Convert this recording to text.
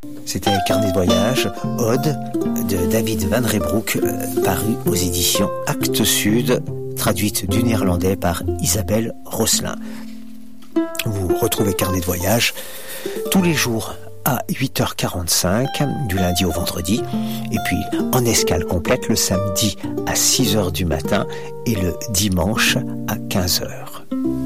C'était Carnet de voyage, Ode de David Van Reybrouck, paru aux éditions Actes Sud, traduite du néerlandais par Isabelle Rosselin. Vous retrouvez Carnet de voyage tous les jours à 8h45, du lundi au vendredi, et puis en escale complète le samedi à 6h du matin et le dimanche à 15h.